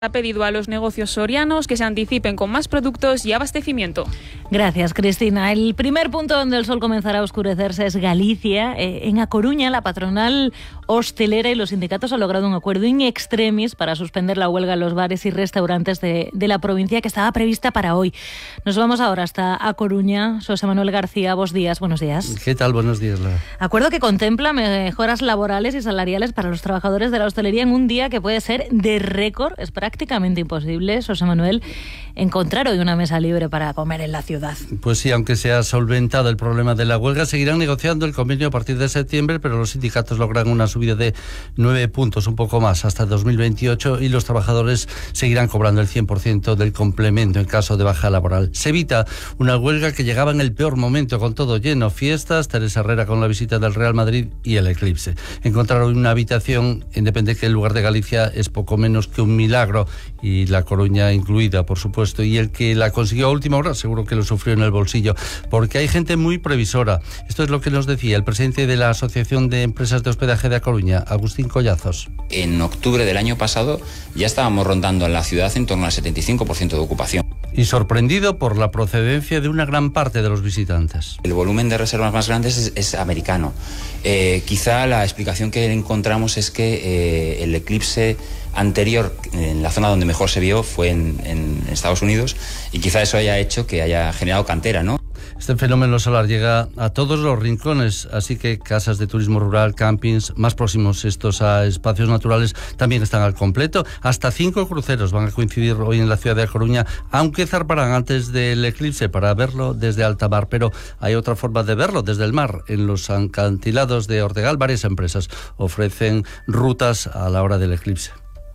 Ha pedido a los negocios sorianos que se anticipen con más productos y abastecimiento. Gracias, Cristina. El primer punto donde el sol comenzará a oscurecerse es Galicia. En A Coruña, la patronal hostelera y los sindicatos han logrado un acuerdo in extremis para suspender la huelga en los bares y restaurantes de la provincia que estaba prevista para hoy. Nos vamos ahora hasta A Coruña. José Manuel García, buenos días. ¿Qué tal? Buenos días, Lara. Acuerdo que contempla mejoras laborales y salariales para los trabajadores de la hostelería en un día que puede ser de récord. Es prácticamente imposible, José Manuel, encontrar hoy una mesa libre para comer en la ciudad. Pues sí, aunque se ha solventado el problema de la huelga, seguirán negociando el convenio a partir de septiembre, pero los sindicatos logran una subida de 9 puntos, un poco más, hasta 2028, y los trabajadores seguirán cobrando el 100% del complemento en caso de baja laboral. Se evita una huelga que llegaba en el peor momento, con todo lleno, fiestas, Teresa Herrera con la visita del Real Madrid y el eclipse. Encontrar hoy una habitación en depende que el lugar de Galicia es poco menos que un milagro, y La Coruña incluida, por supuesto, y el que la consiguió a última hora seguro que lo sufrió en el bolsillo, porque hay gente muy previsora. Esto es lo que nos decía el presidente de la Asociación de Empresas de Hospedaje de A Coruña, Agustín Collazos. En octubre del año pasado ya estábamos rondando en la ciudad en torno al 75% de ocupación. Y sorprendido por la procedencia de una gran parte de los visitantes. El volumen de reservas más grandes es americano. Quizá la explicación que encontramos es que el eclipse anterior, en la zona donde mejor se vio, fue en Estados Unidos, y quizá eso haya hecho que haya generado cantera, ¿no? Este fenómeno solar llega a todos los rincones, así que casas de turismo rural, campings, más próximos estos a espacios naturales, también están al completo. Hasta 5 cruceros van a coincidir hoy en la ciudad de A Coruña, aunque zarparán antes del eclipse para verlo desde alta mar. Pero hay otra forma de verlo, desde el mar. En los acantilados de Ortegal, varias empresas ofrecen rutas a la hora del eclipse.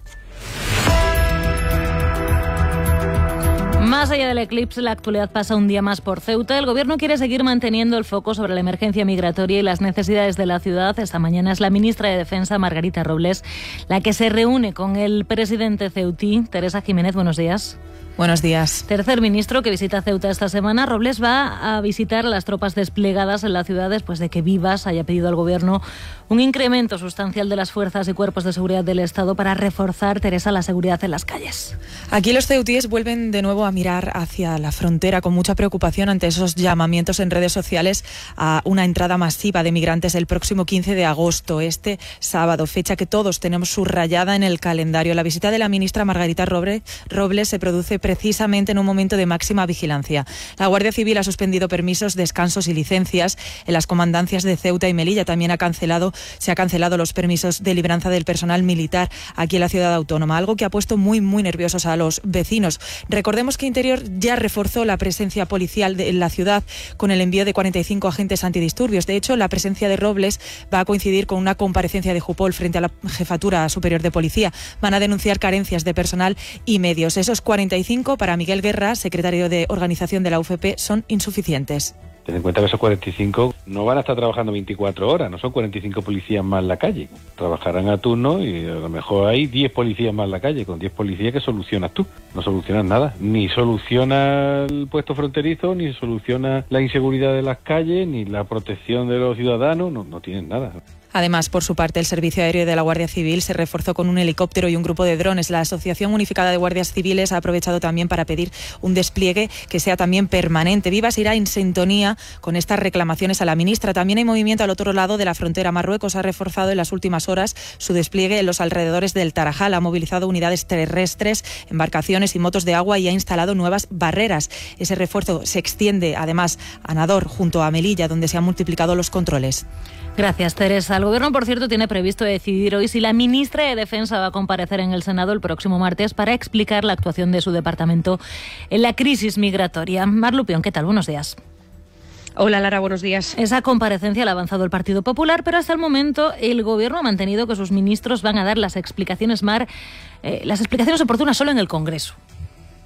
Más allá del eclipse, la actualidad pasa un día más por Ceuta. El gobierno quiere seguir manteniendo el foco sobre la emergencia migratoria y las necesidades de la ciudad. Esta mañana es la ministra de Defensa, Margarita Robles, la que se reúne con el presidente ceutí, Teresa Jiménez. Buenos días. Buenos días. Tercer ministro que visita Ceuta esta semana. Robles va a visitar a las tropas desplegadas en la ciudad después de que Vivas haya pedido al gobierno un incremento sustancial de las fuerzas y cuerpos de seguridad del Estado para reforzar, Teresa, la seguridad en las calles. Aquí los ceutíes vuelven de nuevo a mirar hacia la frontera con mucha preocupación ante esos llamamientos en redes sociales a una entrada masiva de migrantes el próximo 15 de agosto, este sábado, fecha que todos tenemos subrayada en el calendario. La visita de la ministra Margarita Robles se produce precisamente en un momento de máxima vigilancia. La Guardia Civil ha suspendido permisos, descansos y licencias en las comandancias de Ceuta y Melilla. También se ha cancelado los permisos de libranza del personal militar aquí en la ciudad autónoma, algo que ha puesto muy nerviosos a los vecinos. Recordemos que Interior ya reforzó la presencia policial en la ciudad con el envío de 45 agentes antidisturbios. De hecho, la presencia de Robles va a coincidir con una comparecencia de Jupol frente a la Jefatura Superior de Policía. Van a denunciar carencias de personal y medios. Esos 45 para Miguel Guerra, secretario de organización de la UFP, son insuficientes. Ten en cuenta que esos 45 no van a estar trabajando 24 horas, no son 45 policías más en la calle. Trabajarán a turno y a lo mejor hay 10 policías más en la calle. Con 10 policías, ¿qué solucionas tú? No solucionas nada. Ni soluciona el puesto fronterizo, ni soluciona la inseguridad de las calles, ni la protección de los ciudadanos. No tienen nada. Además, por su parte, el Servicio Aéreo de la Guardia Civil se reforzó con un helicóptero y un grupo de drones. La Asociación Unificada de Guardias Civiles ha aprovechado también para pedir un despliegue que sea también permanente. Vivas irá en sintonía con estas reclamaciones a la ministra. También hay movimiento al otro lado de la frontera. Marruecos ha reforzado en las últimas horas su despliegue en los alrededores del Tarajal. Ha movilizado unidades terrestres, embarcaciones y motos de agua y ha instalado nuevas barreras. Ese refuerzo se extiende además a Nador, junto a Melilla, donde se han multiplicado los controles. Gracias, Teresa. El gobierno, por cierto, tiene previsto decidir hoy si la ministra de Defensa va a comparecer en el Senado el próximo martes para explicar la actuación de su departamento en la crisis migratoria. Mar Lupión, ¿qué tal? Buenos días. Hola, Lara, buenos días. Esa comparecencia la ha avanzado el Partido Popular, pero hasta el momento el gobierno ha mantenido que sus ministros van a dar las explicaciones oportunas solo en el Congreso.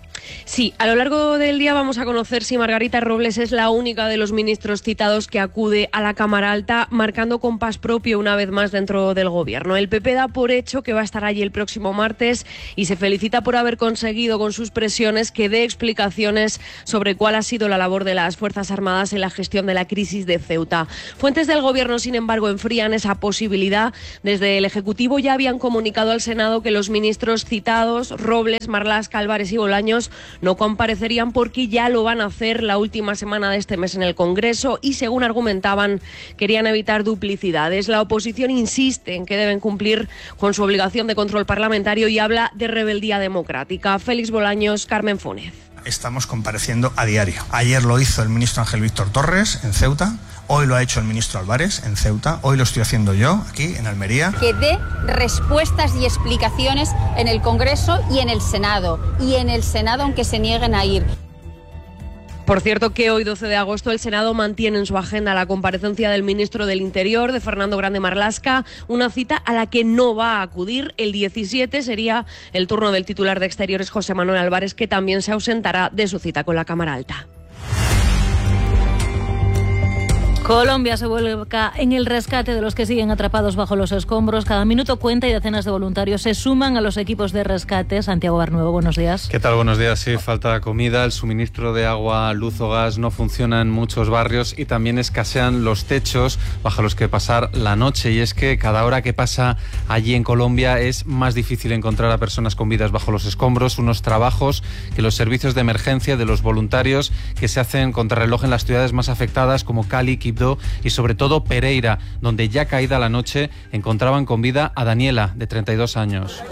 Sí, a lo largo del día vamos a conocer si Margarita Robles es la única de los ministros citados que acude a la Cámara Alta, marcando compás propio una vez más dentro del Gobierno. El PP da por hecho que va a estar allí el próximo martes y se felicita por haber conseguido con sus presiones que dé explicaciones sobre cuál ha sido la labor de las Fuerzas Armadas en la gestión de la crisis de Ceuta. Fuentes del Gobierno, sin embargo, enfrían esa posibilidad. Desde el Ejecutivo ya habían comunicado al Senado que los ministros citados, Robles, Marlaska, Álvarez y Bolaños, no comparecerían porque ya lo van a hacer la última semana de este mes en el Congreso y, según argumentaban, querían evitar duplicidades. La oposición insiste en que deben cumplir con su obligación de control parlamentario y habla de rebeldía democrática. Félix Bolaños, Carmen Fúnez. Estamos compareciendo a diario. Ayer lo hizo el ministro Ángel Víctor Torres en Ceuta, hoy lo ha hecho el ministro Álvarez en Ceuta, hoy lo estoy haciendo yo aquí en Almería. Que dé respuestas y explicaciones en el Congreso y en el Senado, aunque se nieguen a ir. Por cierto que hoy, 12 de agosto, el Senado mantiene en su agenda la comparecencia del ministro del Interior, de Fernando Grande Marlaska, una cita a la que no va a acudir. El 17 sería el turno del titular de Exteriores, José Manuel Álvarez, que también se ausentará de su cita con la Cámara Alta. Colombia se vuelca en el rescate de los que siguen atrapados bajo los escombros. Cada minuto cuenta y decenas de voluntarios se suman a los equipos de rescate. Santiago Barnuevo, buenos días. ¿Qué tal? Buenos días. Sí, falta comida, el suministro de agua, luz o gas no funciona en muchos barrios y también escasean los techos bajo los que pasar la noche. Y es que cada hora que pasa allí en Colombia es más difícil encontrar a personas con vidas bajo los escombros, unos trabajos que los servicios de emergencia de los voluntarios que se hacen contrarreloj en las ciudades más afectadas como Cali, Quibdó y sobre todo Pereira, donde ya caída la noche encontraban con vida a Daniela, de 32 años.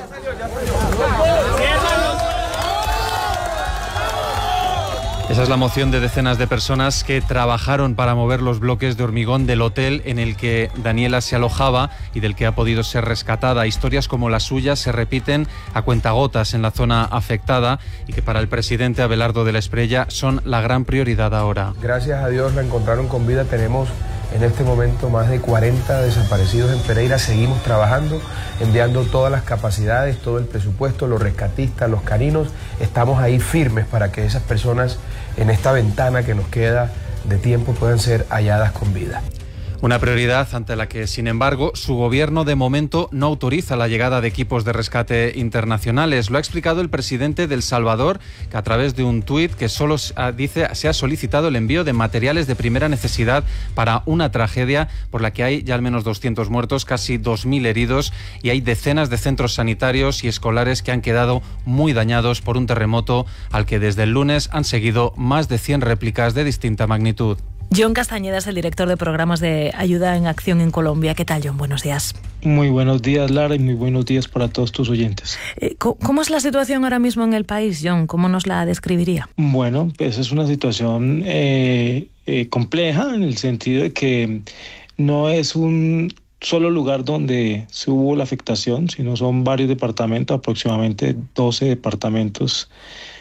Esa es la emoción de decenas de personas que trabajaron para mover los bloques de hormigón del hotel en el que Daniela se alojaba y del que ha podido ser rescatada. Historias como las suyas se repiten a cuentagotas en la zona afectada y que para el presidente Abelardo de la Espriella son la gran prioridad ahora. Gracias a Dios la encontraron con vida. Tenemos en este momento más de 40 desaparecidos en Pereira. Seguimos trabajando, enviando todas las capacidades, todo el presupuesto, los rescatistas, los caninos. Estamos ahí firmes para que esas personas en esta ventana que nos queda de tiempo puedan ser halladas con vida. Una prioridad ante la que, sin embargo, su gobierno de momento no autoriza la llegada de equipos de rescate internacionales. Lo ha explicado el presidente de El Salvador, que a través de un tuit que solo dice se ha solicitado el envío de materiales de primera necesidad para una tragedia por la que hay ya al menos 200 muertos, casi 2.000 heridos y hay decenas de centros sanitarios y escolares que han quedado muy dañados por un terremoto al que desde el lunes han seguido más de 100 réplicas de distinta magnitud. John Castañeda es el director de programas de ayuda en acción en Colombia. ¿Qué tal, John? Buenos días. Muy buenos días, Lara, y muy buenos días para todos tus oyentes. ¿Cómo es la situación ahora mismo en el país, John? ¿Cómo nos la describiría? Bueno, pues es una situación compleja en el sentido de que no es un solo lugar donde se hubo la afectación, sino son varios departamentos, aproximadamente 12 departamentos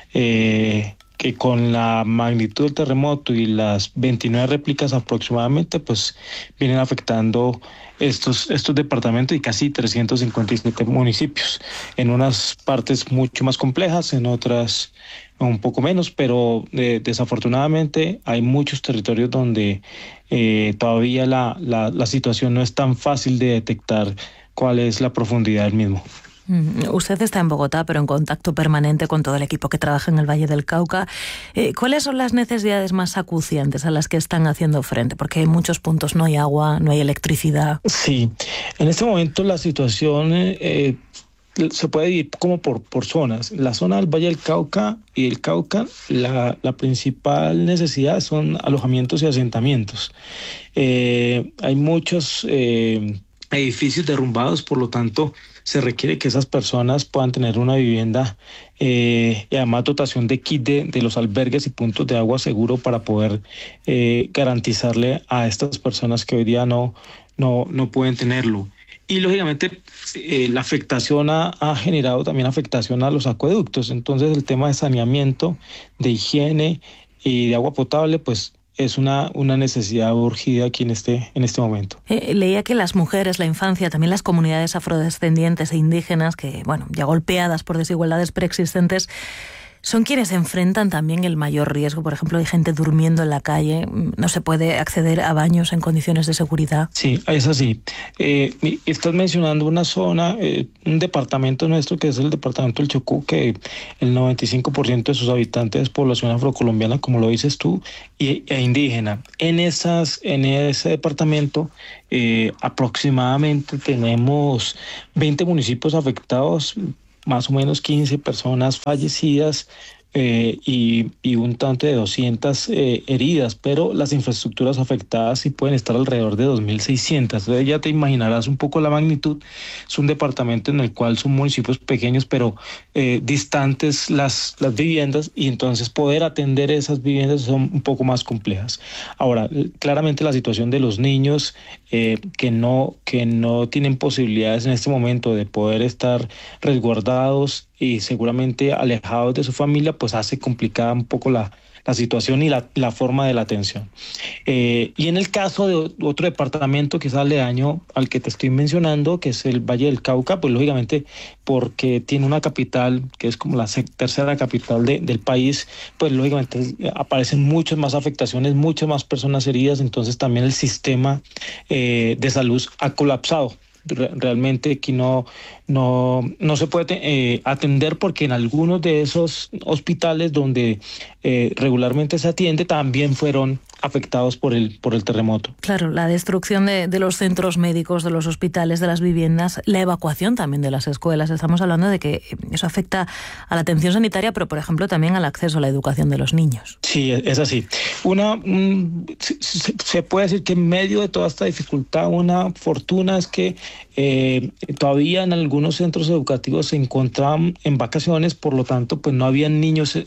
que con la magnitud del terremoto y las 29 réplicas aproximadamente, pues vienen afectando estos departamentos y casi 357 municipios. En unas partes mucho más complejas, en otras un poco menos, pero desafortunadamente hay muchos territorios donde todavía la situación no es tan fácil de detectar cuál es la profundidad del mismo. Usted está en Bogotá, pero en contacto permanente con todo el equipo que trabaja en el Valle del Cauca. ¿Cuáles son las necesidades más acuciantes a las que están haciendo frente? Porque en muchos puntos no hay agua, no hay electricidad. Sí, en este momento la situación se puede dividir como por zonas. La zona del Valle del Cauca y el Cauca, la principal necesidad son alojamientos y asentamientos. Hay muchos edificios derrumbados, por lo tanto se requiere que esas personas puedan tener una vivienda y además dotación de kit de los albergues y puntos de agua seguro para poder garantizarle a estas personas que hoy día no pueden tenerlo. Y lógicamente la afectación ha generado también afectación a los acueductos. Entonces el tema de saneamiento, de higiene y de agua potable, pues es una necesidad urgida aquí en este momento. Leía que las mujeres, la infancia, también las comunidades afrodescendientes e indígenas, que bueno, ya golpeadas por desigualdades preexistentes, son quienes enfrentan también el mayor riesgo. Por ejemplo, hay gente durmiendo en la calle, no se puede acceder a baños en condiciones de seguridad. Sí, es así. Estás mencionando una zona, un departamento nuestro que es el departamento del Chocó, que el 95% de sus habitantes es población afrocolombiana, como lo dices tú, e indígena. En ese departamento aproximadamente tenemos 20 municipios afectados, más o menos 15 personas fallecidas y un tanto de 200 heridas, pero las infraestructuras afectadas sí pueden estar alrededor de 2.600. Entonces ya te imaginarás un poco la magnitud. Es un departamento en el cual son municipios pequeños, pero distantes las viviendas, y entonces poder atender esas viviendas son un poco más complejas. Ahora, claramente la situación de los niños que no tienen posibilidades en este momento de poder estar resguardados y seguramente alejados de su familia, pues hace complicada un poco la situación y la forma de la atención. Y en el caso de otro departamento que es aledaño al que te estoy mencionando, que es el Valle del Cauca, pues lógicamente porque tiene una capital que es como la tercera capital del país, pues lógicamente aparecen muchas más afectaciones, muchas más personas heridas, entonces también el sistema de salud ha colapsado. Realmente aquí no se puede atender, porque en algunos de esos hospitales donde regularmente se atiende también fueron afectados por el terremoto. Claro, la destrucción de los centros médicos, de los hospitales, de las viviendas, la evacuación también de las escuelas. Estamos hablando de que eso afecta a la atención sanitaria, pero por ejemplo también al acceso a la educación de los niños. Sí, es así. Se puede decir que en medio de toda esta dificultad, una fortuna es que todavía en algunos centros educativos se encontraban en vacaciones, por lo tanto pues no habían niños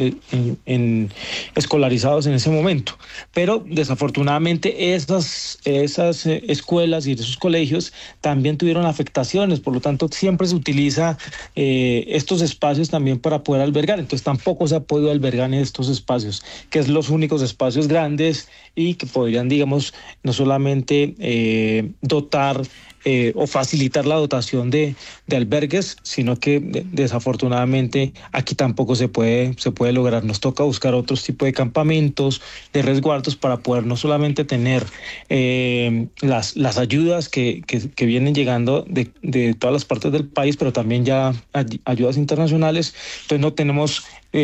escolarizados en ese momento. Pero desafortunadamente esas escuelas y esos colegios también tuvieron afectaciones, por lo tanto siempre se utiliza estos espacios también para poder albergar, entonces tampoco se ha podido albergar en estos espacios, que es los únicos espacios grandes y que podrían, digamos, no solamente dotar o facilitar la dotación de albergues, sino que desafortunadamente aquí tampoco se puede lograr. Nos toca buscar otros tipos de campamentos, de resguardos, para poder no solamente tener las ayudas que vienen llegando de todas las partes del país, pero también ya ayudas internacionales. Entonces no tenemos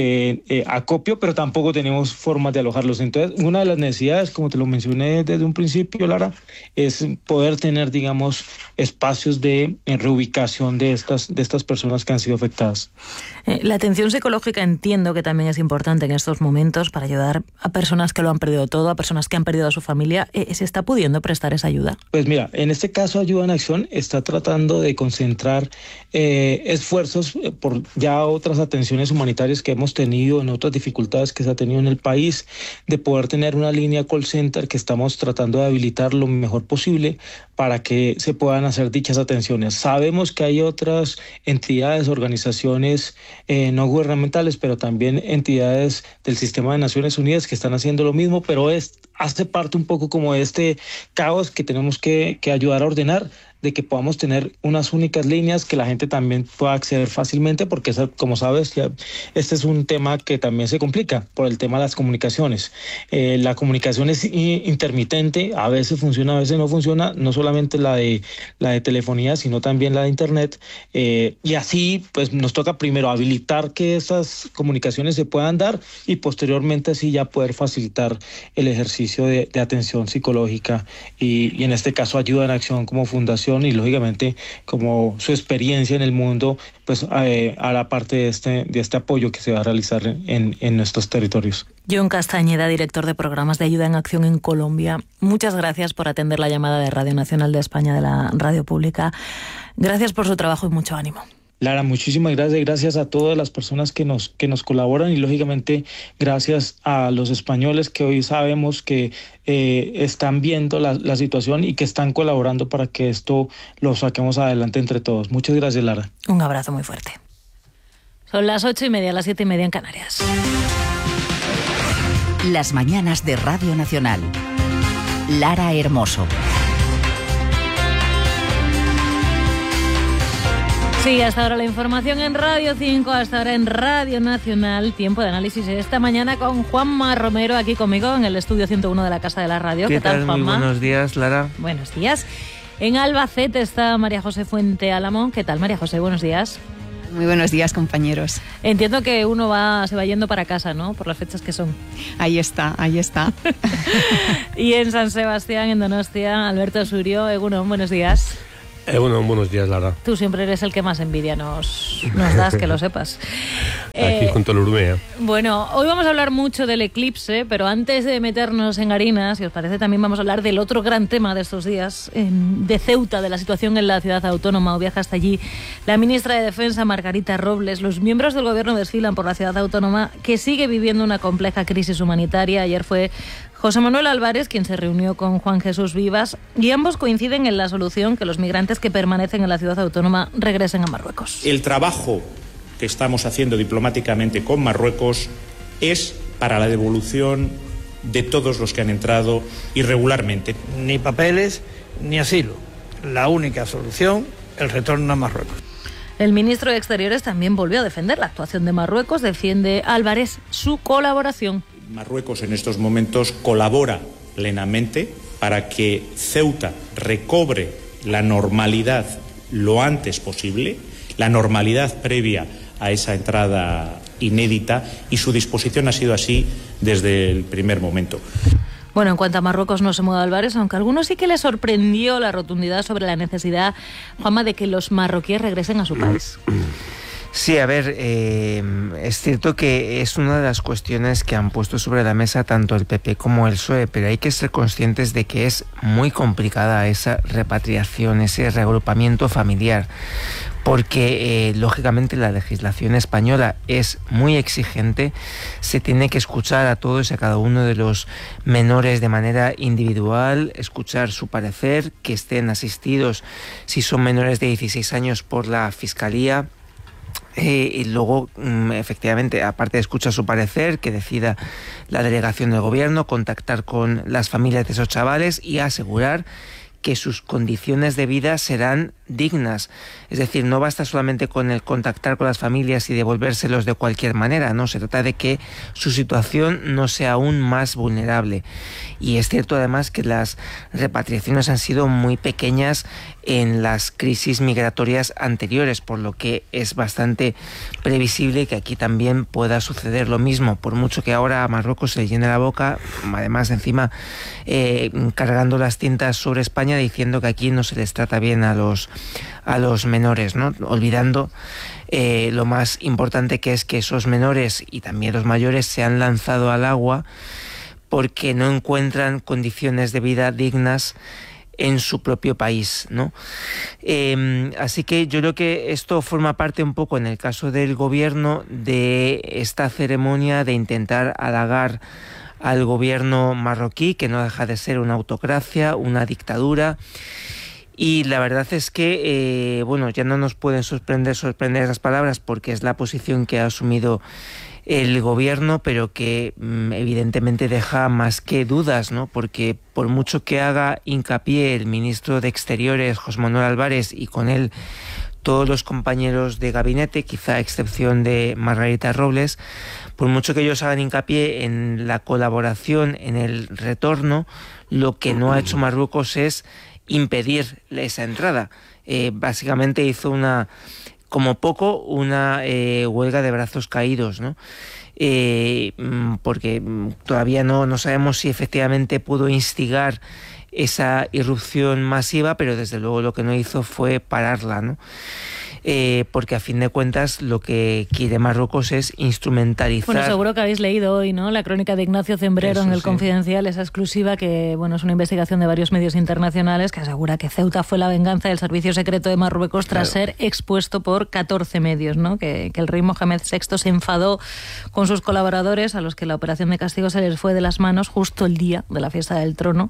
acopio, pero tampoco tenemos formas de alojarlos. Entonces, una de las necesidades, como te lo mencioné desde un principio, Lara, es poder tener, digamos, espacios de reubicación de estas personas que han sido afectadas. La atención psicológica entiendo que también es importante en estos momentos para ayudar a personas que lo han perdido todo, a personas que han perdido a su familia. ¿Se está pudiendo prestar esa ayuda? Pues mira, en este caso Ayuda en Acción está tratando de concentrar esfuerzos por ya otras atenciones humanitarias que hemos tenido, en otras dificultades que se ha tenido en el país, de poder tener una línea call center que estamos tratando de habilitar lo mejor posible para que se puedan hacer dichas atenciones. Sabemos que hay otras entidades, organizaciones no gubernamentales, pero también entidades del sistema de Naciones Unidas que están haciendo lo mismo, pero hace parte un poco como de este caos que tenemos que ayudar a ordenar, de que podamos tener unas únicas líneas que la gente también pueda acceder fácilmente, porque como sabes, este es un tema que también se complica por el tema de las comunicaciones. La comunicación es intermitente, a veces funciona, a veces no funciona, no solamente la de telefonía, sino también la de internet, y así pues nos toca primero habilitar que esas comunicaciones se puedan dar y posteriormente así ya poder facilitar el ejercicio de atención psicológica y en este caso Ayuda en Acción como fundación y lógicamente como su experiencia en el mundo, pues a la parte de este apoyo que se va a realizar en nuestros territorios. Jon Castañeda, director de programas de Ayuda en Acción en Colombia, muchas gracias por atender la llamada de Radio Nacional de España, de la radio pública. Gracias por su trabajo y mucho ánimo. Lara, muchísimas gracias. Gracias a todas las personas que nos colaboran y lógicamente gracias a los españoles que hoy sabemos que están viendo la situación y que están colaborando para que esto lo saquemos adelante entre todos. Muchas gracias, Lara. Un abrazo muy fuerte. Son las 8:30, las 7:30 en Canarias. Las mañanas de Radio Nacional. Lara Hermoso. Sí, hasta ahora la información en Radio 5, hasta ahora en Radio Nacional. Tiempo de análisis esta mañana con Juanma Romero, aquí conmigo en el estudio 101 de la Casa de la Radio. ¿Qué tal, Juanma? Muy buenos días, Lara. Buenos días. En Albacete está María José Fuente Álamo. ¿Qué tal, María José? Buenos días. Muy buenos días, compañeros. Entiendo que uno se va yendo para casa, ¿no? Por las fechas que son. Ahí está. Y en San Sebastián, en Donostia, Alberto Surio. Egunon, buenos días. Bueno, buenos días, Lara. Tú siempre eres el que más envidia nos das, que lo sepas. Aquí junto al Urmea. Bueno, hoy vamos a hablar mucho del eclipse, pero antes de meternos en harinas, si os parece, también vamos a hablar del otro gran tema de estos días, de Ceuta, de la situación en la ciudad autónoma. Viaja hasta allí la ministra de Defensa, Margarita Robles. Los miembros del gobierno desfilan por la ciudad autónoma, que sigue viviendo una compleja crisis humanitaria. Ayer fue José Manuel Álvarez quien se reunió con Juan Jesús Vivas, y ambos coinciden en la solución: que los migrantes que permanecen en la ciudad autónoma regresen a Marruecos. El trabajo que estamos haciendo diplomáticamente con Marruecos es para la devolución de todos los que han entrado irregularmente. Ni papeles ni asilo. La única solución, el retorno a Marruecos. El ministro de Exteriores también volvió a defender la actuación de Marruecos. Defiende Álvarez su colaboración. Marruecos en estos momentos colabora plenamente para que Ceuta recobre la normalidad lo antes posible, la normalidad previa a esa entrada inédita, y su disposición ha sido así desde el primer momento. Bueno, en cuanto a Marruecos no se mueve Álvarez, aunque a algunos sí que les sorprendió la rotundidad sobre la necesidad, Juanma, de que los marroquíes regresen a su país. Sí, a ver, es cierto que es una de las cuestiones que han puesto sobre la mesa tanto el PP como el PSOE, pero hay que ser conscientes de que es muy complicada esa repatriación, ese reagrupamiento familiar, porque lógicamente la legislación española es muy exigente. Se tiene que escuchar a todos y a cada uno de los menores de manera individual, escuchar su parecer, que estén asistidos, si son menores de 16 años, por la Fiscalía. Y luego, efectivamente, aparte de escuchar su parecer, que decida la delegación del gobierno, contactar con las familias de esos chavales y asegurar que sus condiciones de vida serán dignas. Es decir, no basta solamente con el contactar con las familias y devolvérselos de cualquier manera, no, se trata de que su situación no sea aún más vulnerable. Y es cierto además que las repatriaciones han sido muy pequeñas en las crisis migratorias anteriores, por lo que es bastante previsible que aquí también pueda suceder lo mismo, por mucho que ahora a Marruecos se le llene la boca, además encima cargando las tintas sobre España, diciendo que aquí no se les trata bien a los menores, ¿no? Olvidando lo más importante, que es que esos menores y también los mayores se han lanzado al agua porque no encuentran condiciones de vida dignas en su propio país, ¿no? Así que yo creo que esto forma parte un poco, en el caso del gobierno, de esta ceremonia de intentar halagar al gobierno marroquí, que no deja de ser una autocracia, una dictadura. Y la verdad es que, ya no nos pueden sorprender esas palabras, porque es la posición que ha asumido el gobierno, pero que evidentemente deja más que dudas, ¿no? Porque por mucho que haga hincapié el ministro de Exteriores, José Manuel Álvarez, y con él todos los compañeros de gabinete, quizá a excepción de Margarita Robles, por mucho que ellos hagan hincapié en la colaboración, en el retorno, lo que no ha hecho Marruecos es impedir esa entrada. Básicamente hizo como poco una huelga de brazos caídos, ¿no? Porque todavía no sabemos si efectivamente pudo instigar esa irrupción masiva, pero desde luego lo que no hizo fue pararla, ¿no? Porque a fin de cuentas lo que quiere Marruecos es instrumentalizar. Bueno, seguro que habéis leído hoy, ¿no?, la crónica de Ignacio Zembrero en El Confidencial, esa exclusiva que, es una investigación de varios medios internacionales que asegura que Ceuta fue la venganza del servicio secreto de Marruecos tras ser expuesto por 14 medios, ¿no? Que el rey Mohamed VI se enfadó con sus colaboradores, a los que la operación de castigo se les fue de las manos justo el día de la fiesta del trono.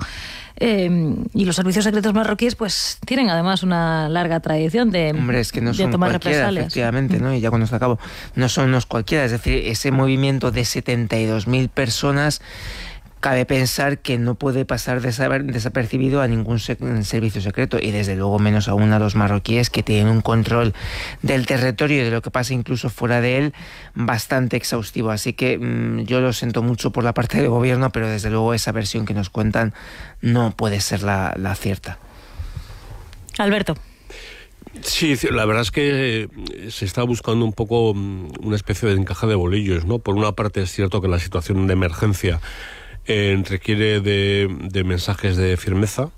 Y los servicios secretos marroquíes pues tienen además una larga tradición de, es que no son tomar cualquiera, represalias. Efectivamente, ¿no? Y ya cuando se acabó, no son unos cualquiera, es decir, ese movimiento de 72.000 personas cabe pensar que no puede pasar desapercibido a ningún servicio secreto, y desde luego menos aún a los marroquíes, que tienen un control del territorio y de lo que pasa incluso fuera de él bastante exhaustivo. Así que yo lo siento mucho por la parte del gobierno, pero desde luego esa versión que nos cuentan no puede ser la cierta. Alberto. Sí, la verdad es que se está buscando un poco una especie de encaje de bolillos, ¿no? Por una parte es cierto que la situación de emergencia requiere de mensajes de firmeza,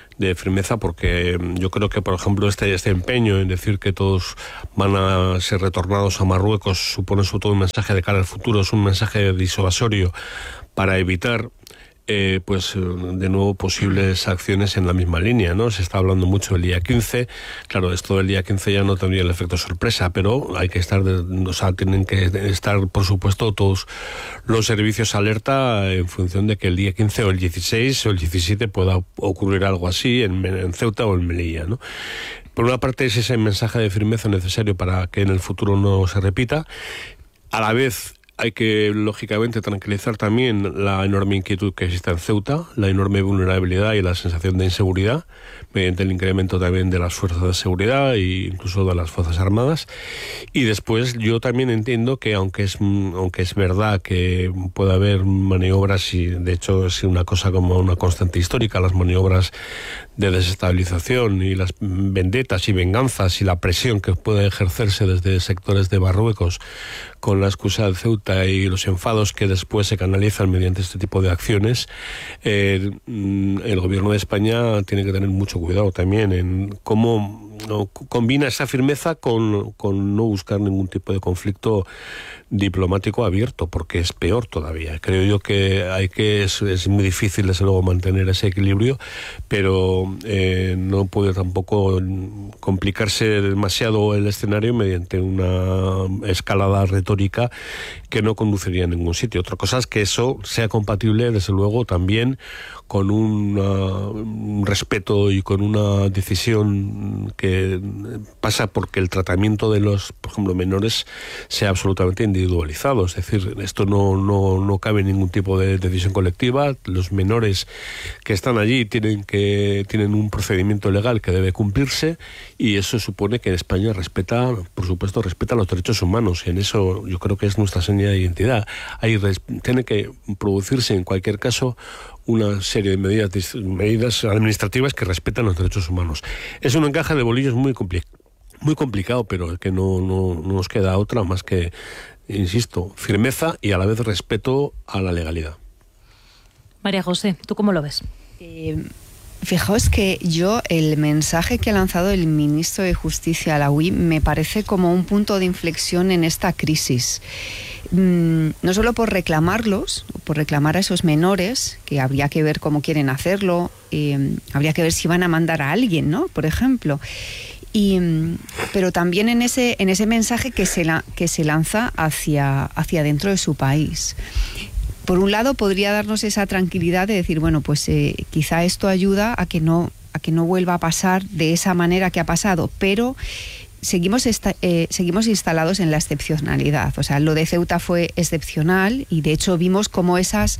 porque yo creo que, por ejemplo, este empeño en decir que todos van a ser retornados a Marruecos supone sobre todo un mensaje de cara al futuro, es un mensaje disuasorio para evitar pues de nuevo posibles acciones en la misma línea, ¿no? Se está hablando mucho del día 15, claro, esto del día 15 ya no tendría el efecto sorpresa, pero hay que estar, tienen que estar, por supuesto, todos los servicios alerta en función de que el día 15 o el 16 o el 17 pueda ocurrir algo así en Ceuta o en Melilla, ¿no? Por una parte es ese mensaje de firmeza necesario para que en el futuro no se repita. A la vez hay que, lógicamente, tranquilizar también la enorme inquietud que existe en Ceuta, la enorme vulnerabilidad y la sensación de inseguridad, mediante el incremento también de las fuerzas de seguridad e incluso de las Fuerzas Armadas. Y después yo también entiendo que, aunque es verdad que puede haber maniobras, y de hecho es una cosa como una constante histórica, las maniobras de desestabilización y las vendetas y venganzas y la presión que puede ejercerse desde sectores de Marruecos con la excusa de Ceuta y los enfados que después se canalizan mediante este tipo de acciones, el gobierno de España tiene que tener mucho cuidado también en cómo combina esa firmeza con no buscar ningún tipo de conflicto diplomático abierto, porque es peor todavía. Creo yo que es muy difícil desde luego mantener ese equilibrio, pero no puede tampoco complicarse demasiado el escenario mediante una escalada retórica que no conduciría a ningún sitio. Otra cosa es que eso sea compatible desde luego también con un respeto y con una decisión que pasa porque el tratamiento de los, por ejemplo, menores sea absolutamente individualizado. Es decir, esto no cabe ningún tipo de decisión colectiva. Los menores que están allí tienen un procedimiento legal que debe cumplirse, y eso supone que España por supuesto, respeta los derechos humanos. Y en eso yo creo que es nuestra seña de identidad. Tiene que producirse en cualquier caso una serie de medidas administrativas que respetan los derechos humanos. Es un encaje de bolillos muy complicado, pero que no nos queda otra más que, insisto, firmeza y a la vez respeto a la legalidad. María José, ¿tú cómo lo ves? Fijaos que el mensaje que ha lanzado el ministro de Justicia, Alaoui, me parece como un punto de inflexión en esta crisis. No solo por reclamar a esos menores, que habría que ver cómo quieren hacerlo, habría que ver si van a mandar a alguien, ¿no? Por ejemplo. Pero también en ese mensaje que se lanza hacia dentro de su país. Por un lado, podría darnos esa tranquilidad de decir, bueno, pues quizá esto ayuda a que no vuelva a pasar de esa manera que ha pasado, pero seguimos instalados en la excepcionalidad. O sea, lo de Ceuta fue excepcional, y de hecho vimos cómo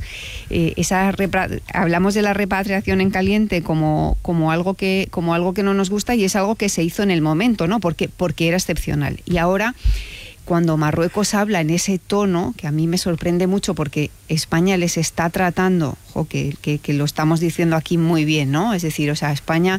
hablamos de la repatriación en caliente como algo que no nos gusta, y es algo que se hizo en el momento, ¿no? Porque era excepcional. Y ahora, cuando Marruecos habla en ese tono, que a mí me sorprende mucho porque España les está tratando, que lo estamos diciendo aquí muy bien, ¿no? Es decir, o sea, España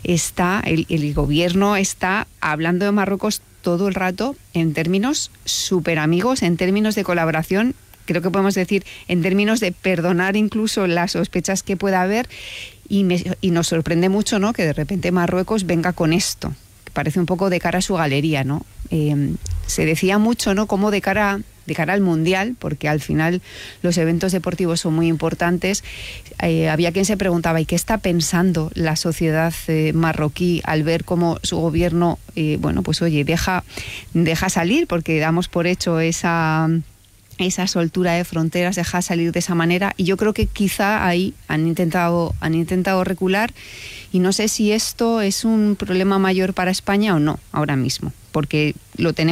el gobierno está hablando de Marruecos todo el rato en términos súper amigos, en términos de colaboración, creo que podemos decir en términos de perdonar incluso las sospechas que pueda haber, y nos sorprende mucho, ¿no?, que de repente Marruecos venga con esto. Parece un poco de cara a su galería, ¿no? Se decía mucho, ¿no?, como de cara al Mundial, porque al final los eventos deportivos son muy importantes. Había quien se preguntaba, ¿y qué está pensando la sociedad marroquí al ver cómo su gobierno, bueno, pues oye, deja salir, porque damos por hecho esa soltura de fronteras, deja salir de esa manera, y yo creo que quizá ahí han intentado recular, y no sé si esto es un problema mayor para España o no ahora mismo, porque lo tenemos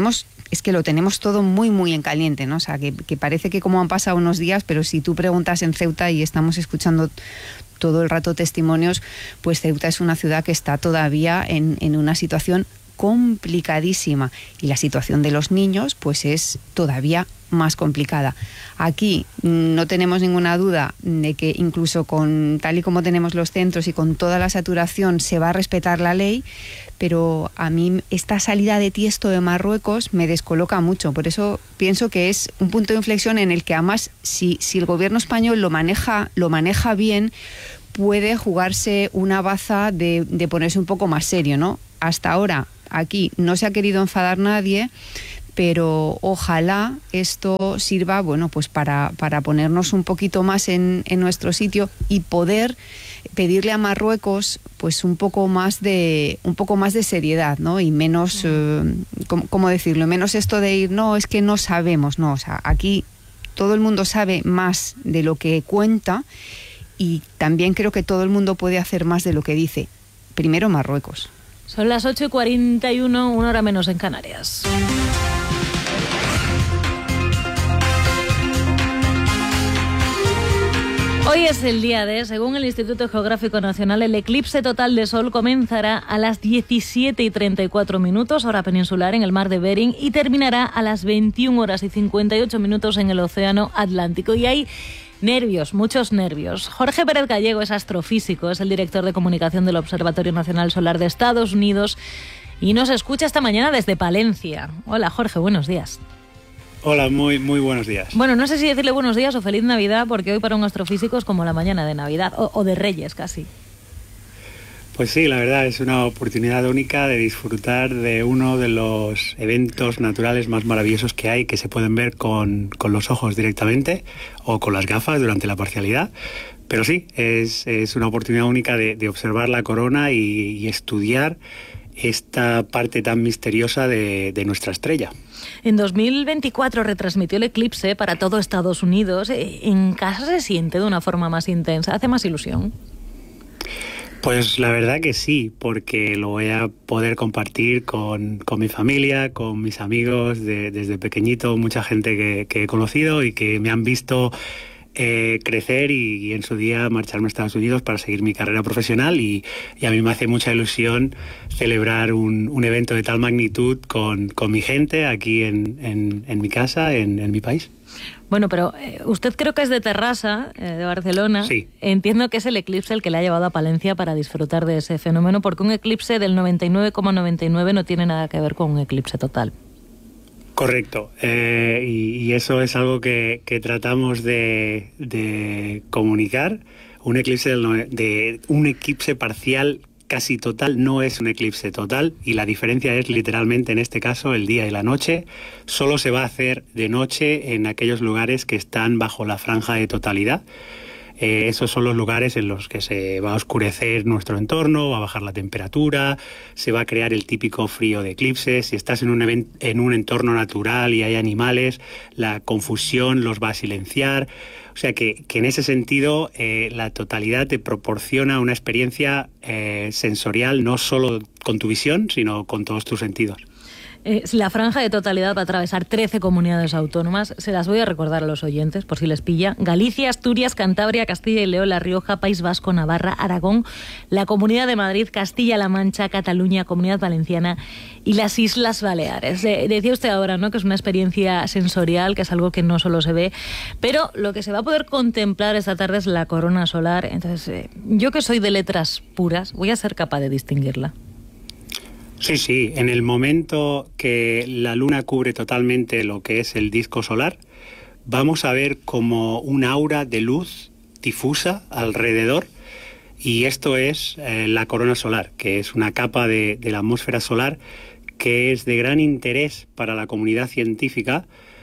es que lo tenemos todo muy, muy en caliente, ¿no? O sea, que parece que como han pasado unos días, pero si tú preguntas en Ceuta y estamos escuchando todo el rato testimonios, pues Ceuta es una ciudad que está todavía en una situación complicadísima, y la situación de los niños pues es todavía más complicada. Aquí no tenemos ninguna duda de que incluso con tal y como tenemos los centros y con toda la saturación se va a respetar la ley, pero a mí esta salida de tiesto de Marruecos me descoloca mucho. Por eso pienso que es un punto de inflexión en el que además si el gobierno español lo maneja bien, puede jugarse una baza de ponerse un poco más serio, ¿no? Hasta ahora aquí no se ha querido enfadar nadie, pero ojalá esto sirva, bueno, pues para ponernos un poquito más en nuestro sitio y poder pedirle a Marruecos pues un poco más de seriedad, ¿no? Y menos, ¿cómo decirlo? Menos esto de ir, no, es que no sabemos, no, o sea, aquí todo el mundo sabe más de lo que cuenta, y también creo que todo el mundo puede hacer más de lo que dice. Primero Marruecos. Son las 8:41, 1 hora menos en Canarias. Hoy es el día D. Según el Instituto Geográfico Nacional, el eclipse total de Sol comenzará a las 17:34, hora peninsular, en el mar de Bering, y terminará a las 21:58 en el Océano Atlántico. Y hay nervios, muchos nervios. Jorge Pérez Gallego es astrofísico, es el director de comunicación del Observatorio Nacional Solar de Estados Unidos y nos escucha esta mañana desde Palencia. Hola Jorge, buenos días. Hola, muy buenos días. Bueno, no sé si decirle buenos días o feliz Navidad, porque hoy para un astrofísico es como la mañana de Navidad, o de Reyes casi. Pues sí, la verdad es una oportunidad única de disfrutar de uno de los eventos naturales más maravillosos que hay, que se pueden ver con los ojos directamente o con las gafas durante la parcialidad. Pero sí, es una oportunidad única de observar la corona y estudiar esta parte tan misteriosa de nuestra estrella. En 2024 retransmitió el eclipse para todo Estados Unidos. ¿En casa se siente de una forma más intensa? ¿Hace más ilusión? Pues la verdad que sí, porque lo voy a poder compartir con mi familia, con mis amigos desde pequeñito, mucha gente que he conocido y que me han visto crecer y en su día marcharme a Estados Unidos para seguir mi carrera profesional, y a mí me hace mucha ilusión celebrar un evento de tal magnitud con mi gente aquí en mi casa, en mi país. Bueno, pero usted creo que es de Terrassa, de Barcelona. Sí. Entiendo que es el eclipse el que le ha llevado a Palencia para disfrutar de ese fenómeno, porque un eclipse del 99,99 no tiene nada que ver con un eclipse total. Correcto, y eso es algo que tratamos de comunicar. Un eclipse un eclipse parcial casi total no es un eclipse total, y la diferencia es literalmente en este caso el día y la noche. Solo se va a hacer de noche en aquellos lugares que están bajo la franja de totalidad. Esos son los lugares en los que se va a oscurecer nuestro entorno, va a bajar la temperatura, se va a crear el típico frío de eclipse. Si estás en un entorno natural y hay animales, la confusión los va a silenciar. O sea que en ese sentido la totalidad te proporciona una experiencia sensorial, no solo con tu visión, sino con todos tus sentidos. La franja de totalidad va a atravesar 13 comunidades autónomas. Se las voy a recordar a los oyentes, por si les pilla. Galicia, Asturias, Cantabria, Castilla y León, La Rioja, País Vasco, Navarra, Aragón, la Comunidad de Madrid, Castilla-La Mancha, Cataluña, Comunidad Valenciana y las Islas Baleares. Decía usted ahora, ¿no?, que es una experiencia sensorial, que es algo que no solo se ve, pero lo que se va a poder contemplar esta tarde es la corona solar. Entonces, yo que soy de letras puras, voy a ser capaz de distinguirla. Sí, en el momento que la luna cubre totalmente lo que es el disco solar, vamos a ver como un aura de luz difusa alrededor, y esto es la corona solar, que es una capa de la atmósfera solar que es de gran interés para la comunidad científica,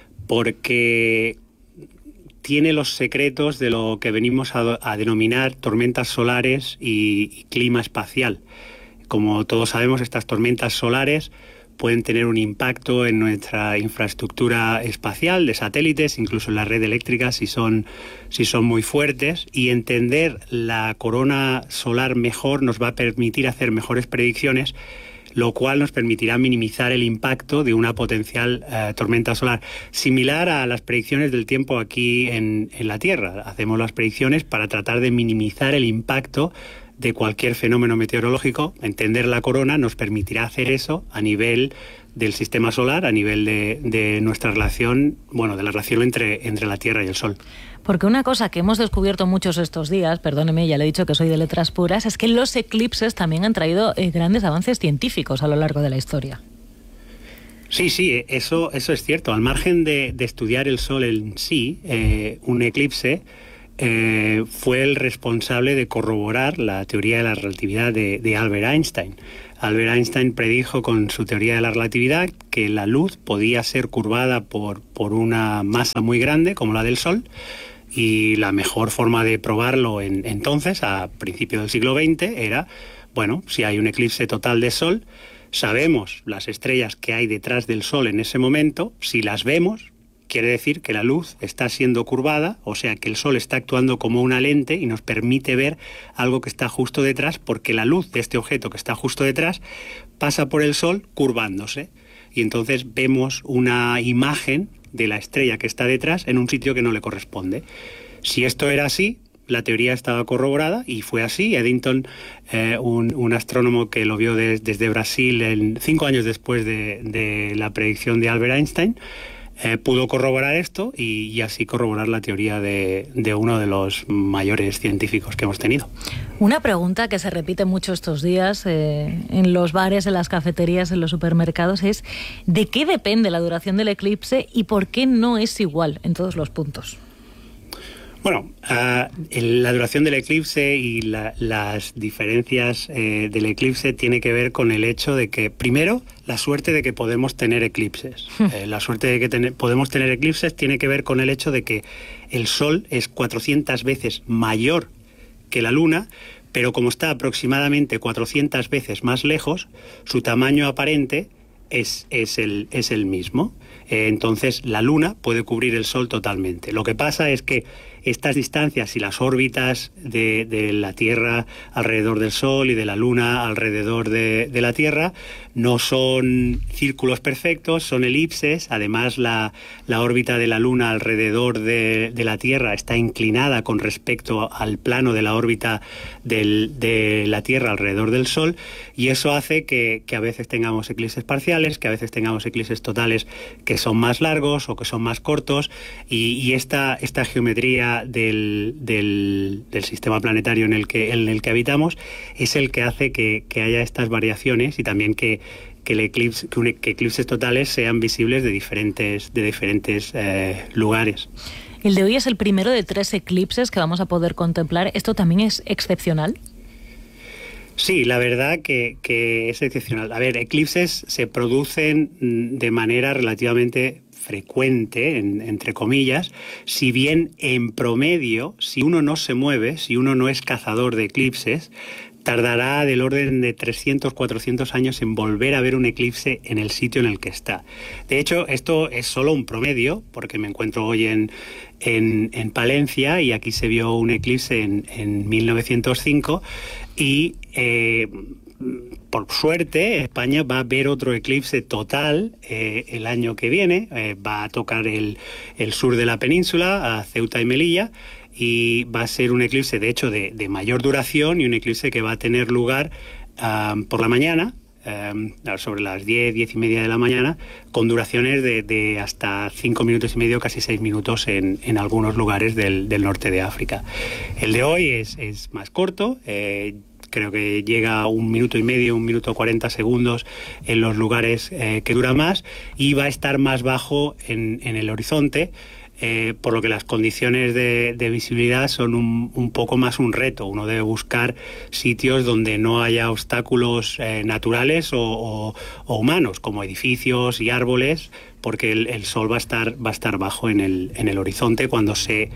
porque tiene los secretos de lo que venimos a denominar tormentas solares y clima espacial. Como todos sabemos, estas tormentas solares pueden tener un impacto en nuestra infraestructura espacial de satélites, incluso en la red eléctrica si son muy fuertes, y entender la corona solar mejor nos va a permitir hacer mejores predicciones. lo cual nos permitirá minimizar el impacto de una potencial tormenta solar. Similar a las predicciones del tiempo aquí en la Tierra. Hacemos las predicciones para tratar de minimizar el impacto de cualquier fenómeno meteorológico. Entender la corona nos permitirá hacer eso a nivel del sistema solar, a nivel de nuestra relación, de la relación entre la Tierra y el Sol. Porque una cosa que hemos descubierto muchos estos días, perdóneme, ya le he dicho que soy de letras puras, es que los eclipses también han traído grandes avances científicos a lo largo de la historia. Sí, eso es cierto. Al margen de estudiar el Sol en sí, un eclipse fue el responsable de corroborar la teoría de la relatividad de Albert Einstein. Albert Einstein predijo con su teoría de la relatividad que la luz podía ser curvada por una masa muy grande como la del Sol, y la mejor forma de probarlo entonces, a principios del siglo XX, era, si hay un eclipse total de Sol, sabemos las estrellas que hay detrás del Sol en ese momento, si las vemos, quiere decir que la luz está siendo curvada, o sea que el Sol está actuando como una lente y nos permite ver algo que está justo detrás, porque la luz de este objeto que está justo detrás pasa por el Sol curvándose. Y entonces vemos una imagen de la estrella que está detrás en un sitio que no le corresponde. Si esto era así, la teoría estaba corroborada y fue así. Eddington, un astrónomo que lo vio desde Brasil 5 años después de la predicción de Albert Einstein, pudo corroborar esto y así corroborar la teoría de uno de los mayores científicos que hemos tenido. Una pregunta que se repite mucho estos días en los bares, en las cafeterías, en los supermercados es ¿de qué depende la duración del eclipse y por qué no es igual en todos los puntos? La duración del eclipse y las diferencias del eclipse tiene que ver con el hecho de que, primero, la suerte de que podemos tener eclipses. La suerte de que podemos tener eclipses tiene que ver con el hecho de que el Sol es 400 veces mayor que la Luna, pero como está aproximadamente 400 veces más lejos, su tamaño aparente es el mismo. Entonces la Luna puede cubrir el Sol totalmente. Lo que pasa es que estas distancias y las órbitas de la Tierra alrededor del Sol y de la Luna alrededor de la Tierra no son círculos perfectos, son elipses. Además, la órbita de la Luna alrededor de la Tierra está inclinada con respecto al plano de la órbita de la Tierra alrededor del Sol, y eso hace que a veces tengamos eclipses parciales, que a veces tengamos eclipses totales que son más largos o que son más cortos, y esta geometría del sistema planetario en el que habitamos es el que hace que haya estas variaciones, y también que eclipses totales sean visibles de diferentes lugares. El de hoy es el primero de 3 eclipses que vamos a poder contemplar. ¿Esto también es excepcional? Sí, la verdad que es excepcional. A ver, eclipses se producen de manera relativamente frecuente, entre comillas, si bien en promedio, si uno no se mueve, si uno no es cazador de eclipses, tardará del orden de 300, 400 años en volver a ver un eclipse en el sitio en el que está. De hecho, esto es solo un promedio, porque me encuentro hoy en Palencia, y aquí se vio un eclipse en 1905, y por suerte España va a ver otro eclipse total el año que viene. Va a tocar el sur de la península, a Ceuta y Melilla, y va a ser un eclipse, de hecho, de mayor duración, y un eclipse que va a tener lugar por la mañana, sobre las 10 y media de la mañana, con duraciones de hasta 5 minutos y medio, casi 6 minutos en algunos lugares del norte de África. El de hoy es más corto, creo que llega a 1 minuto y medio, 1 minuto 40 segundos en los lugares que dura más, y va a estar más bajo en el horizonte, por lo que las condiciones de visibilidad son un poco más un reto. Uno debe buscar sitios donde no haya obstáculos naturales o humanos, como edificios y árboles, porque el sol va a estar bajo en el horizonte cuando se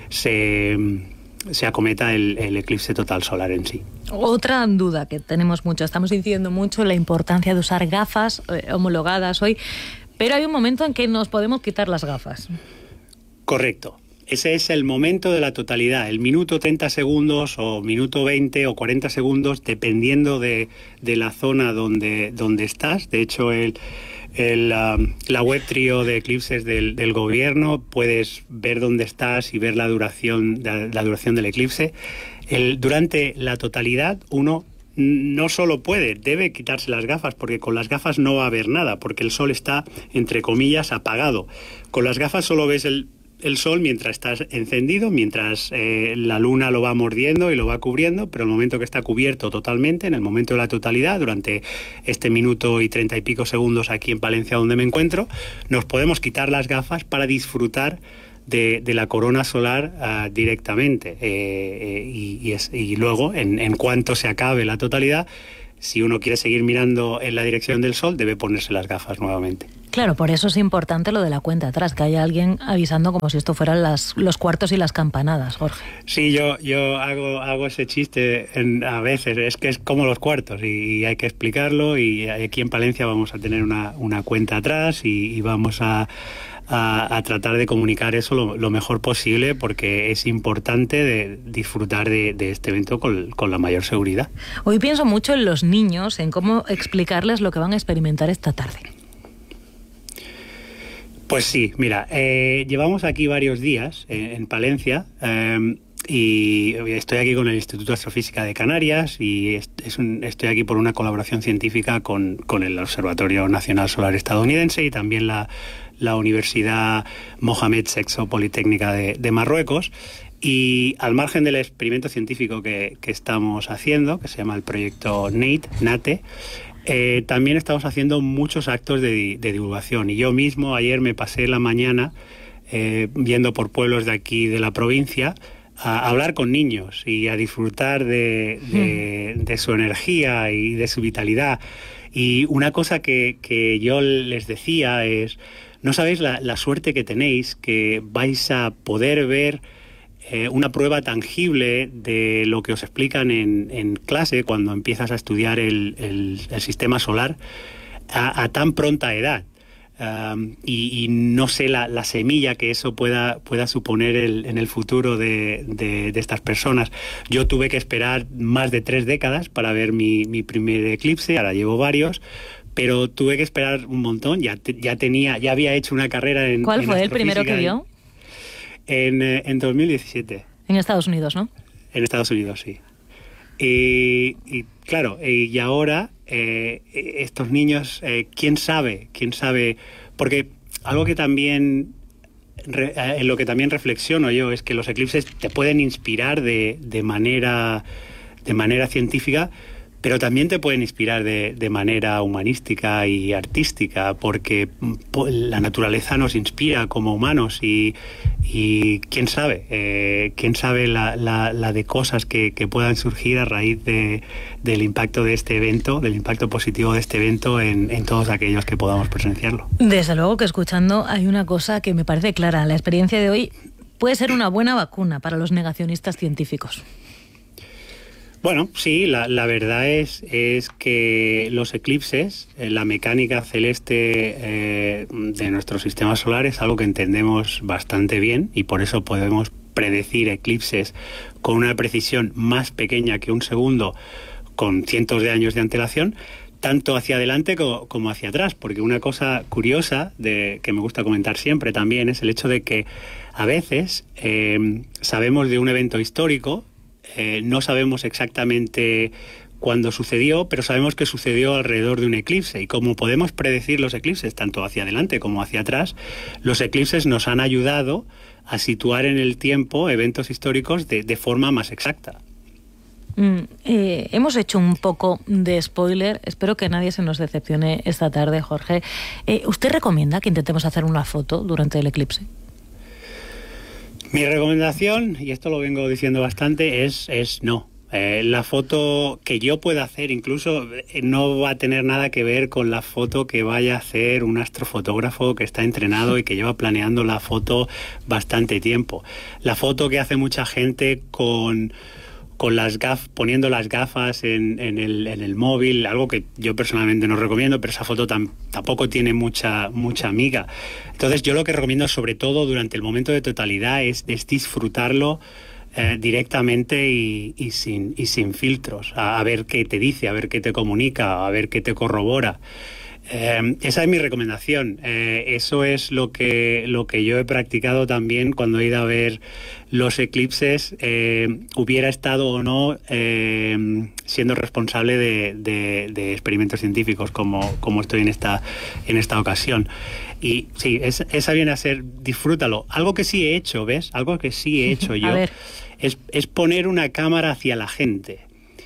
acometa el eclipse total solar en sí. Otra duda que tenemos mucho, estamos incidiendo mucho en la importancia de usar gafas homologadas hoy, pero hay un momento en que nos podemos quitar las gafas. Correcto. Ese es el momento de la totalidad, el minuto 30 segundos o minuto 20 o 40 segundos, dependiendo de la zona donde estás. De hecho, la web trío de eclipses del gobierno, puedes ver dónde estás y ver la duración del eclipse. Durante la totalidad, uno no solo debe quitarse las gafas, porque con las gafas no va a ver nada, porque el sol está, entre comillas, apagado. Con las gafas solo ves el sol mientras estás encendido, mientras la luna lo va mordiendo y lo va cubriendo, pero en el momento que está cubierto totalmente, en el momento de la totalidad, durante este minuto y 30 y pico segundos aquí en Palencia, donde me encuentro, nos podemos quitar las gafas para disfrutar de la corona solar directamente. Y luego, en cuanto se acabe la totalidad, si uno quiere seguir mirando en la dirección del sol, debe ponerse las gafas nuevamente. Claro, por eso es importante lo de la cuenta atrás, que haya alguien avisando como si esto fueran los cuartos y las campanadas, Jorge. Sí, yo hago ese chiste a veces, es que es como los cuartos y hay que explicarlo, y aquí en Palencia vamos a tener una cuenta atrás y vamos a tratar de comunicar eso lo mejor posible, porque es importante disfrutar de este evento con la mayor seguridad. Hoy pienso mucho en los niños, en cómo explicarles lo que van a experimentar esta tarde. Pues sí, mira, llevamos aquí varios días en Palencia, y estoy aquí con el Instituto de Astrofísica de Canarias, y estoy aquí por una colaboración científica con el Observatorio Nacional Solar Estadounidense y también la Universidad Mohamed VI Politécnica de Marruecos. Y al margen del experimento científico que estamos haciendo, que se llama el proyecto NATE, también estamos haciendo muchos actos de divulgación. Y yo mismo ayer me pasé la mañana viendo por pueblos de aquí de la provincia a hablar con niños y a disfrutar de su energía y de su vitalidad. Y una cosa que yo les decía es: no sabéis la suerte que tenéis, que vais a poder ver una prueba tangible de lo que os explican en clase cuando empiezas a estudiar el sistema solar a tan pronta edad. Y no sé la semilla que eso pueda suponer en el futuro de estas personas. Yo tuve que esperar más de 3 décadas para ver mi primer eclipse, ahora llevo varios, pero tuve que esperar un montón. Ya había hecho una carrera en ¿Cuál fue el primero que vio? En 2017. En Estados Unidos, ¿no? En Estados Unidos, sí. Y claro, y ahora estos niños, ¿quién sabe? Porque algo que también en lo que también reflexiono yo es que los eclipses te pueden inspirar de manera científica, pero también te pueden inspirar de manera humanística y artística, porque la naturaleza nos inspira como humanos y quién sabe la de cosas que puedan surgir a raíz del impacto de este evento, del impacto positivo de este evento en todos aquellos que podamos presenciarlo. Desde luego que escuchando hay una cosa que me parece clara: la experiencia de hoy puede ser una buena vacuna para los negacionistas científicos. Bueno, sí, la verdad es que los eclipses, la mecánica celeste de nuestro sistema solar es algo que entendemos bastante bien, y por eso podemos predecir eclipses con una precisión más pequeña que un segundo, con cientos de años de antelación, tanto hacia adelante como hacia atrás. Porque una cosa curiosa que me gusta comentar siempre también es el hecho de que a veces sabemos de un evento histórico, no sabemos exactamente cuándo sucedió, pero sabemos que sucedió alrededor de un eclipse, y como podemos predecir los eclipses tanto hacia adelante como hacia atrás, los eclipses nos han ayudado a situar en el tiempo eventos históricos de forma más exacta. Hemos hecho un poco de spoiler, espero que nadie se nos decepcione esta tarde, Jorge. ¿Usted recomienda que intentemos hacer una foto durante el eclipse? Mi recomendación, y esto lo vengo diciendo bastante, es no. La foto que yo pueda hacer incluso no va a tener nada que ver con la foto que vaya a hacer un astrofotógrafo que está entrenado y que lleva planeando la foto bastante tiempo. La foto que hace mucha gente con poniendo las gafas en el móvil, algo que yo personalmente no recomiendo, pero esa foto tampoco tiene mucha amiga. Entonces yo lo que recomiendo, sobre todo durante el momento de totalidad, es disfrutarlo directamente y sin filtros, a ver qué te dice, a ver qué te comunica, a ver qué te corrobora. Esa es mi recomendación. Eso es lo que yo he practicado también cuando he ido a ver los eclipses, hubiera estado o no siendo responsable de experimentos científicos como estoy en esta ocasión. Y sí, esa viene a ser disfrútalo. Algo que sí he hecho, ¿ves? Algo que sí he hecho yo es poner una cámara hacia la gente.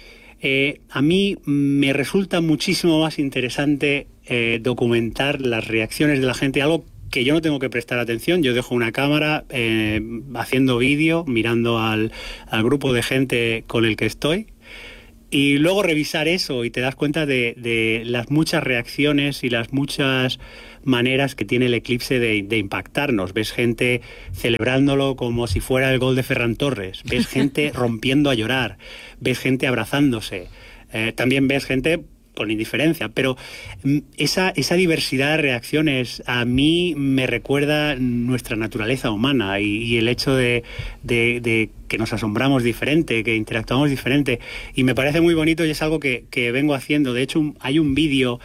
A mí me resulta muchísimo más interesante documentar las reacciones de la gente, algo que yo no tengo que prestar atención. Yo dejo una cámara haciendo vídeo, mirando al grupo de gente con el que estoy, y luego revisar eso y te das cuenta de las muchas reacciones y las muchas maneras que tiene el eclipse de impactarnos. Ves gente celebrándolo como si fuera el gol de Ferran Torres, ves gente rompiendo a llorar, ves gente abrazándose, también ves gente con indiferencia, pero esa diversidad de reacciones a mí me recuerda nuestra naturaleza humana y el hecho de que nos asombramos diferente, que interactuamos diferente, y me parece muy bonito y es algo que vengo haciendo. De hecho, hay un vídeo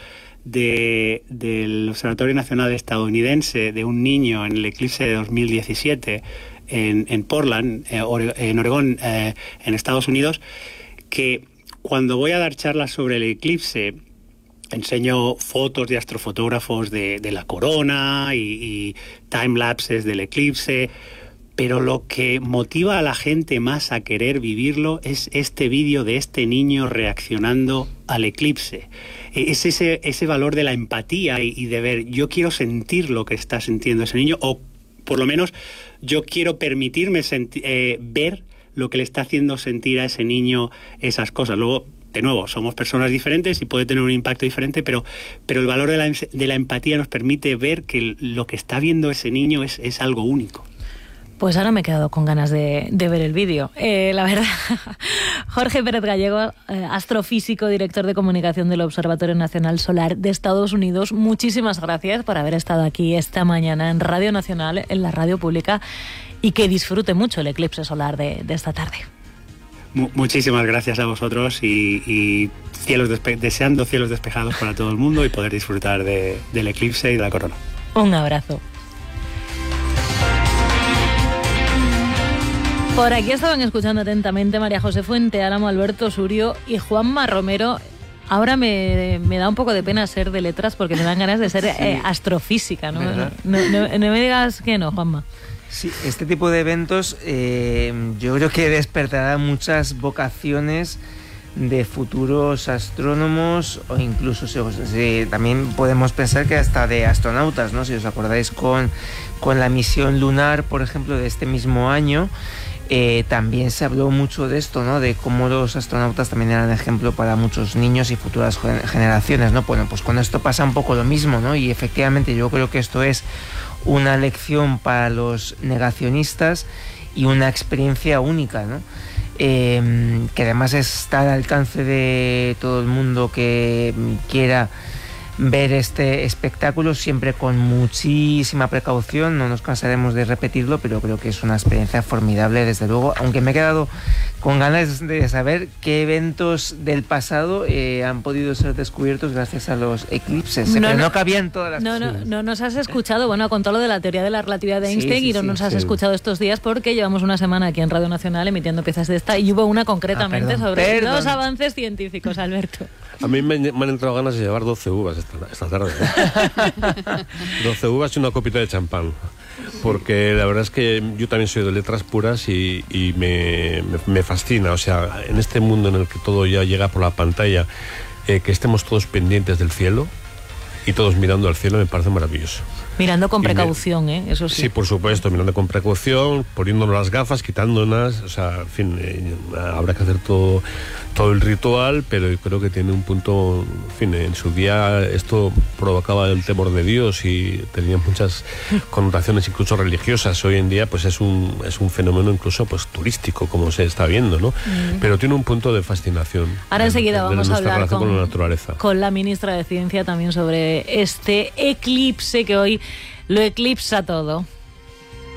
del Observatorio Nacional Estadounidense de un niño en el eclipse de 2017 en Portland, en Oregón, en Estados Unidos, que cuando voy a dar charlas sobre el eclipse enseño fotos de astrofotógrafos de la corona y timelapses del eclipse, pero lo que motiva a la gente más a querer vivirlo es este vídeo de este niño reaccionando al eclipse. Es ese valor de la empatía y de ver, yo quiero sentir lo que está sintiendo ese niño, o por lo menos yo quiero permitirme ver lo que le está haciendo sentir a ese niño esas cosas. Luego, de nuevo, somos personas diferentes y puede tener un impacto diferente, pero el valor de la empatía nos permite ver que lo que está viendo ese niño es algo único. Pues ahora me he quedado con ganas de ver el vídeo. La verdad, Jorge Pérez Gallego, astrofísico, director de comunicación del Observatorio Nacional Solar de Estados Unidos, muchísimas gracias por haber estado aquí esta mañana en Radio Nacional, en la radio pública, y que disfrute mucho el eclipse solar de esta tarde. Muchísimas gracias a vosotros y deseando cielos despejados para todo el mundo y poder disfrutar del eclipse y de la corona. Un abrazo. Por aquí estaban escuchando atentamente María José Fuente Álamo, Alberto Surio y Juanma Romero. Ahora me da un poco de pena ser de letras porque me dan ganas de ser astrofísica, ¿no? No me digas que no, Juanma. Sí, este tipo de eventos yo creo que despertará muchas vocaciones de futuros astrónomos o incluso también podemos pensar que hasta de astronautas, ¿no? Si os acordáis con la misión lunar, por ejemplo, de este mismo año, también se habló mucho de esto, ¿no? De cómo los astronautas también eran ejemplo para muchos niños y futuras generaciones, ¿no? Bueno, pues con esto pasa un poco lo mismo, ¿no? Y efectivamente yo creo que esto es una lección para los negacionistas y una experiencia única, ¿no? Que además está al alcance de todo el mundo que quiera ver este espectáculo, siempre con muchísima precaución. No nos cansaremos de repetirlo, pero creo que es una experiencia formidable, desde luego, aunque me he quedado con ganas de saber qué eventos del pasado han podido ser descubiertos gracias a los eclipses, pero no cabían todas las cosas. No nos has escuchado, bueno, con todo lo de la teoría de la relatividad de Einstein, y no nos has escuchado estos días porque llevamos una semana aquí en Radio Nacional emitiendo piezas de esta y hubo una concretamente sobre los avances científicos, Alberto. A mí me han entrado ganas de llevar 12 uvas esta tarde. 12 uvas y una copita de champán. Porque la verdad es que yo también soy de letras puras y me fascina. O sea, en este mundo en el que todo ya llega por la pantalla, que estemos todos pendientes del cielo y todos mirando al cielo me parece maravilloso. Mirando con precaución, eso sí. Sí, por supuesto, mirando con precaución, poniéndonos las gafas, quitándolas, o sea, en fin, habrá que hacer todo el ritual, pero yo creo que tiene un punto, en fin, en su día esto provocaba el temor de Dios y tenía muchas connotaciones incluso religiosas. Hoy en día pues es un fenómeno incluso pues turístico, como se está viendo, ¿no? Pero tiene un punto de fascinación. Ahora enseguida vamos a hablar con la naturaleza. Con la ministra de Ciencia también sobre este eclipse que hoy lo eclipsa todo.